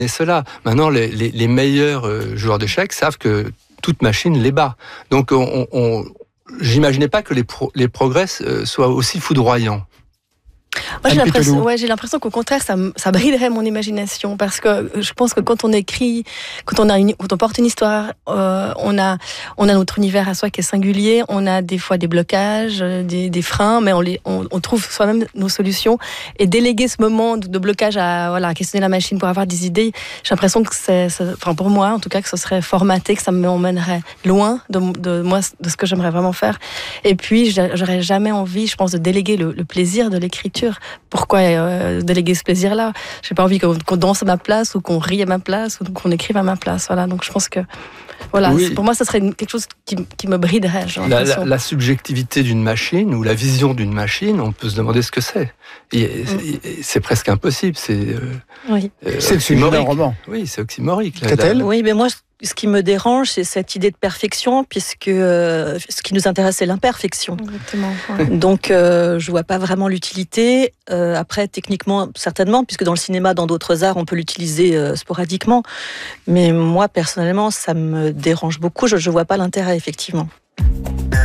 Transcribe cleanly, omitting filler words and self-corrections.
cela. Maintenant, les meilleurs joueurs d'échecs savent que toute machine les bat. Donc, j'imaginais pas que les progrès soient aussi foudroyants. Moi, j'ai l'impression qu'au contraire, ça briderait mon imagination, parce que je pense que quand on écrit, quand on porte une histoire, on a notre univers à soi qui est singulier, on a des fois des blocages, des freins, mais on trouve soi-même nos solutions, et déléguer ce moment de blocage à questionner la machine pour avoir des idées, j'ai l'impression que pour moi, en tout cas, que ce serait formaté, que ça m'emmènerait loin de moi, de ce que j'aimerais vraiment faire. Et puis, j'aurais jamais envie, je pense, de déléguer le plaisir de l'écriture. Pourquoi déléguer ce plaisir-là ? J'ai pas envie qu'on danse à ma place, ou qu'on rie à ma place, ou qu'on écrive à ma place. Voilà, donc je pense que pour moi, ça serait quelque chose qui me briderait. La subjectivité d'une machine ou la vision d'une machine, on peut se demander ce que c'est. C'est presque impossible. C'est le sujet d'un roman. Oui, c'est oxymorique. Oui, mais moi, ce qui me dérange, c'est cette idée de perfection, puisque ce qui nous intéresse, c'est l'imperfection. Exactement. Ouais. Donc, je vois pas vraiment l'utilité. Après, techniquement, certainement, puisque dans le cinéma, dans d'autres arts, on peut l'utiliser sporadiquement. Mais moi, personnellement, ça me dérange beaucoup. Je vois pas l'intérêt, effectivement.